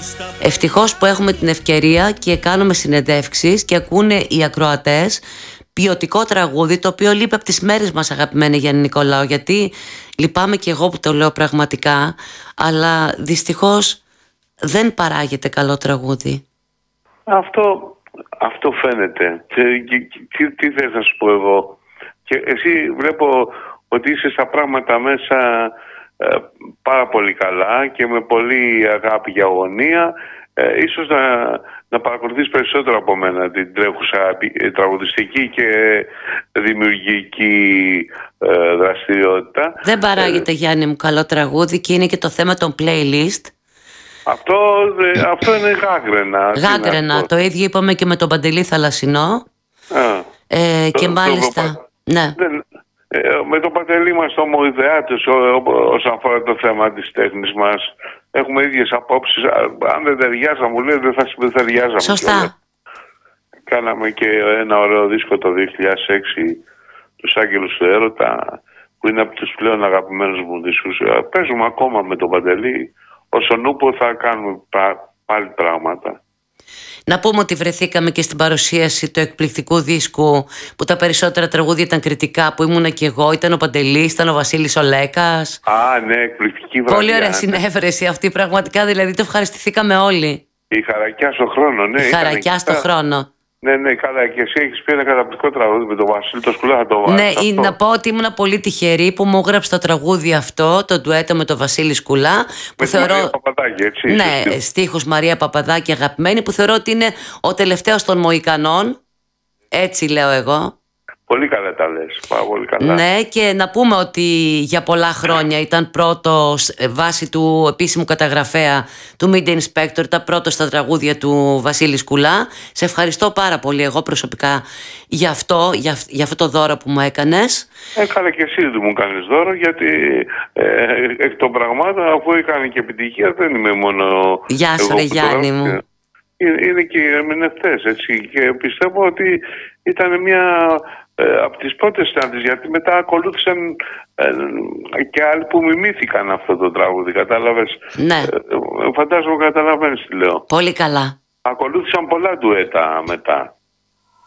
Ευτυχώς που έχουμε την ευκαιρία και κάνουμε συνεντεύξεις και ακούνε οι ακροατές ποιοτικό τραγούδι, το οποίο λείπει από τις μέρες μας, αγαπημένη Γιάννη Νικολάου, γιατί λυπάμαι και εγώ που το λέω πραγματικά, αλλά δυστυχώς δεν παράγεται καλό τραγούδι. Αυτό φαίνεται. Τι θες να σου πω εγώ? Και εσύ βλέπω ότι είσαι στα πράγματα μέσα πάρα πολύ καλά και με πολύ αγάπη για αγωνία. Ίσως να παρακολουθείς περισσότερο από μένα την τρέχουσα τραγουδιστική και δημιουργική δραστηριότητα. Δεν παράγεται, Γιάννη μου, καλό τραγούδι, και είναι και το θέμα των playlist. Αυτό είναι γάγκρενα. Γάγκρενα, το ίδιο είπαμε και με τον Παντελή Θαλασσινό. Και μάλιστα, ναι. Με τον Παντελή είμαστε ομοειδεάτες όσον αφορά το θέμα της τέχνης μας. Έχουμε ίδιες απόψεις. Αν δεν ταιριάζαμε, μου λέει, δεν θα ταιριάζαμε. Σωστά. Κάναμε και ένα ωραίο δίσκο το 2006, τους Άγγελους του Έρωτα, που είναι από τους πλέον αγαπημένους μου δίσκους. Παίζουμε ακόμα με τον Παντελή. Όσον ούπο θα κάνουμε πάλι πράγματα. Να πούμε ότι βρεθήκαμε και στην παρουσίαση του εκπληκτικού δίσκου, που τα περισσότερα τραγούδια ήταν κριτικά, που ήμουνα και εγώ, ήταν ο Παντελής, ήταν ο Βασίλης ο Λέκας. Ναι, εκπληκτική βραδιά. Πολύ ωραία συνέβρεση αυτή, πραγματικά, δηλαδή το ευχαριστηθήκαμε όλοι. Η χαρακιά στο χρόνο, ναι. Η χαρακιά στο χρόνο. Ναι, καλά. Και εσύ έχεις πει ένα καταπληκτικό τραγούδι με τον Βασίλη, το Σκουλά, θα το βάλεις. Ναι, να πω ότι ήμουν πολύ τυχερή που μου έγραψε το τραγούδι αυτό, το ντουέτο με τον Βασίλη Σκουλά. Με τη Μαρία Παπαδάκη, έτσι. Ναι, στίχους Μαρία Παπαδάκη, αγαπημένη, που θεωρώ ότι είναι ο τελευταίος των Μοϊκανών. Έτσι λέω εγώ. Πολύ καλά τα λες, πάρα πολύ καλά. Ναι, και να πούμε ότι για πολλά χρόνια ήταν πρώτος, βάσει του επίσημου καταγραφέα του Media Inspector, ήταν πρώτος στα τραγούδια του Βασίλη Σκουλά. Σε ευχαριστώ πάρα πολύ εγώ προσωπικά για αυτό το δώρο που μου έκανες. Καλά, και εσύ δεν μου κάνεις δώρο, γιατί εκ των πραγμάτων, αφού έκανε και επιτυχία, δεν είμαι μόνο Γεια σου, ρε Γιάννη μου. Είναι και οι ερμηνευτές, έτσι, και πιστεύω ότι ήταν μια από τις πρώτες συνάντησεις, γιατί μετά ακολούθησαν και άλλοι που μιμήθηκαν αυτό το τραγούδι, κατάλαβες? Ναι. Φαντάζομαι καταλαβαίνεις τι λέω. Πολύ καλά. Ακολούθησαν πολλά ντουέτα μετά.